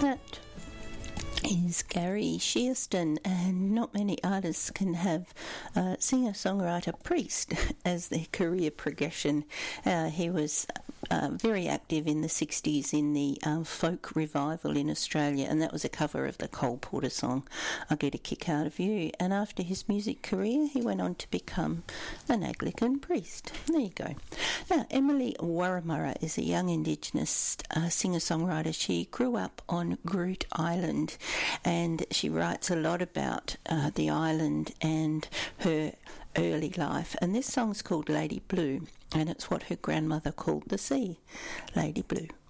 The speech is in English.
That is Gary Shearston, and not many artists can have singer-songwriter priest as their career progression. He was very active in the 60s in the folk revival in Australia, and that was a cover of the Cole Porter song, I'll Get a Kick Out of You. And after his music career, he went on to become an Anglican priest. There you go. Now, Emily Warramurra is a young Indigenous singer-songwriter. She grew up on Groote Island, and she writes a lot about the island and her early life. And this song's called Lady Blue, and it's what her grandmother called the sea, Lady Blue.